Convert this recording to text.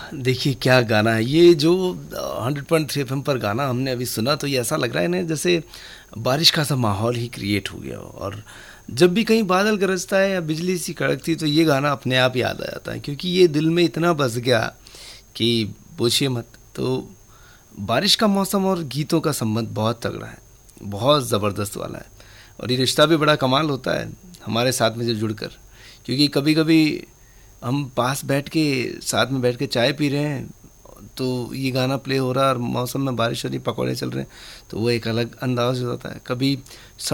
देखिए क्या गाना है ये जो 100.3 एफएम पर गाना हमने अभी सुना, तो ये ऐसा लग रहा है ना जैसे बारिश का सा माहौल ही क्रिएट हो गया हो। और जब भी कहीं बादल गरजता है या बिजली सी कड़कती, तो ये गाना अपने आप याद आ जाता है, क्योंकि ये दिल में इतना बस गया कि पूछिए मत। तो बारिश का मौसम और गीतों का संबंध बहुत तगड़ा है, बहुत ज़बरदस्त वाला है। और ये रिश्ता भी बड़ा कमाल होता है हमारे साथ में जो जुड़कर, क्योंकि कभी कभी हम पास बैठ के साथ में बैठ के चाय पी रहे हैं, तो ये गाना प्ले हो रहा है और मौसम में बारिश हो रही, पकौड़े चल रहे हैं, तो वो एक अलग अंदाज हो जाता है। कभी